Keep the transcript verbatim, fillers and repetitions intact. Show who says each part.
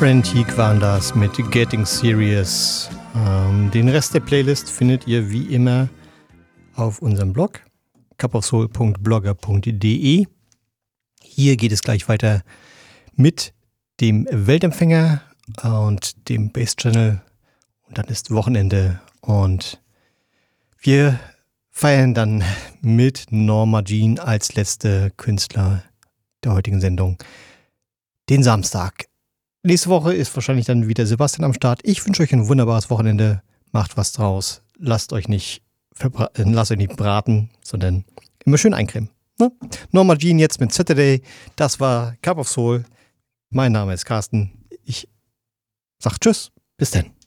Speaker 1: Frantic waren das mit Getting Serious. Ähm, den Rest der Playlist findet ihr wie immer auf unserem Blog cup of soul punkt blogger punkt de. Hier geht es gleich weiter mit dem Weltempfänger und dem Bass Channel. Und dann ist Wochenende und wir feiern dann mit Norma Jean als letzte Künstler der heutigen Sendung den Samstag. Nächste Woche ist wahrscheinlich dann wieder Sebastian am Start. Ich wünsche euch ein wunderbares Wochenende. Macht was draus. Lasst euch nicht, verbra- äh, lasst euch nicht braten, sondern immer schön eincremen. Ne? Norma Jean jetzt mit Saturday. Das war Cup of Soul. Mein Name ist Carsten. Ich sag Tschüss. Bis dann.